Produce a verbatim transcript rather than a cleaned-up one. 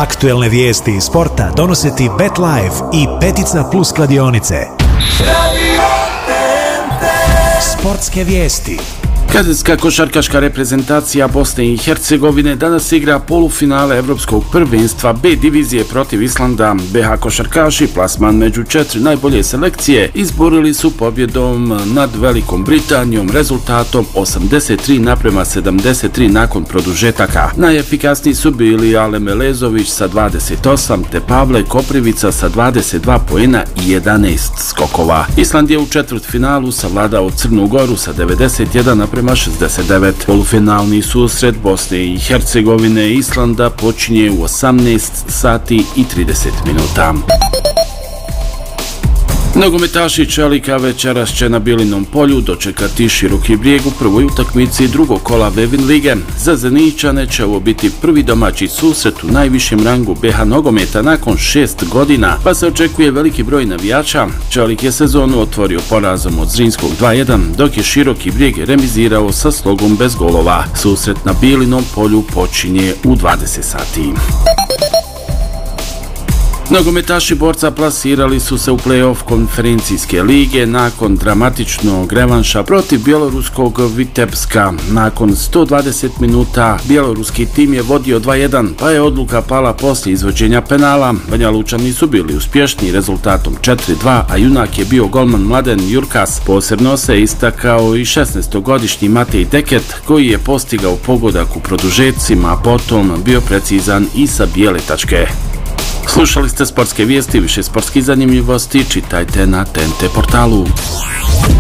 Aktuelne vijesti iz sporta donose ti BetLife i Petica Plus kladionice. Sportske vijesti. Kadetska košarkaška reprezentacija Bosne i Hercegovine danas igra polufinale Evropskog prvenstva B divizije protiv Islanda. B H košarkaši plasman među četiri najbolje selekcije izborili su pobjedom nad Velikom Britanijom rezultatom osamdeset tri naprema sedamdeset tri nakon produžetaka. Najefikasniji su bili Alem Elezović sa dvadeset osam te Pavle Koprivica sa dvadeset dva poena i jedanaest skokova. Island je u četvrtfinalu savladao Crnu Goru sa devedeset jedan naprema šezdeset devet. Polufinalni susret Bosne i Hercegovine i Islanda počinje u osamnaest sati i trideset minuta. Nogometaši Čelika večeras će na Bilinom polju dočekati Široki Brijeg u prvoj utakmici drugog kola Vevin lige. Za Zeničane će ovo biti prvi domaći susret u najvišem rangu B H nogometa nakon šest godina, pa se očekuje veliki broj navijača. Čelik je sezonu otvorio porazom od Zrinskog dva jedan, dok je Široki Brijeg remizirao sa Slogom bez golova. Susret na Bilinom polju počinje u dvadeset sati. Nogometaši Borca plasirali su se u play-off konferencijske lige nakon dramatičnog revanša protiv bjeloruskog Vitebska. Nakon sto dvadeset minuta bjeloruski tim je vodio dva jedan, pa je odluka pala poslije izvođenja penala. Banjalučani su bili uspješni rezultatom četiri dva, a junak je bio golman Mladen Jurkas. Posebno se istakao i šesnaestogodišnji Matej Deket, koji je postigao pogodak u produžecima, a potom bio precizan i sa bijele tačke. Slušali ste sportske vijesti, više sportskih zanimljivosti čitajte na T N T portalu.